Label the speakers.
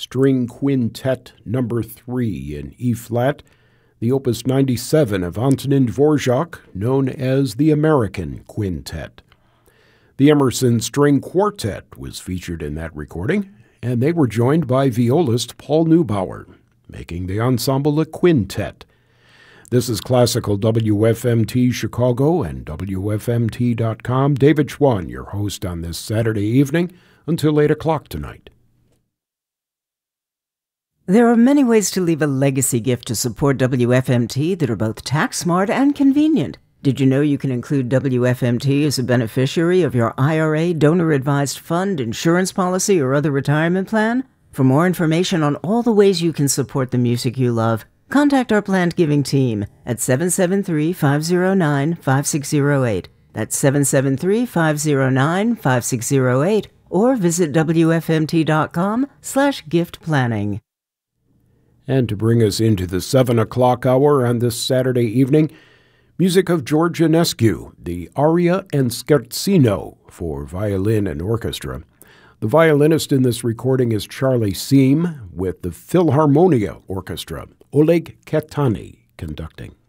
Speaker 1: String Quintet No. 3 in E-flat, the Opus 97 of Antonin Dvorak, known as the American Quintet. The Emerson String Quartet was featured in that recording, and they were joined by violist Paul Neubauer, making the ensemble a quintet. This is Classical WFMT Chicago and WFMT.com. David Schwann, your host on this Saturday evening until 8 o'clock tonight.
Speaker 2: There are many ways to leave a legacy gift to support WFMT that are both tax-smart and convenient. Did you know you can include WFMT as a beneficiary of your IRA, donor-advised fund, insurance policy, or other retirement plan? For more information on all the ways you can support the music you love, contact our planned giving team at 773-509-5608. That's 773-509-5608, or visit WFMT.com/gift planning.
Speaker 1: And to bring us into the 7 o'clock hour on this Saturday evening, music of George Enescu, the Aria and Scherzino for violin and orchestra. The violinist in this recording is Charlie Seam with the Philharmonia Orchestra, Oleg Ketani conducting.